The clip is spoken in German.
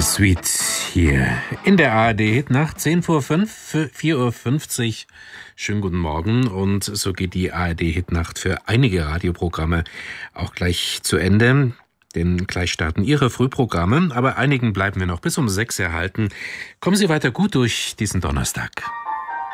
Bittersweet hier in der ARD-Hitnacht, 10 vor 5, 4:50 Uhr. Schönen guten Morgen, und so geht die ARD-Hitnacht für einige Radioprogramme auch gleich zu Ende. Denn gleich starten Ihre Frühprogramme, aber einigen bleiben wir noch bis um 6 erhalten. Kommen Sie weiter gut durch diesen Donnerstag.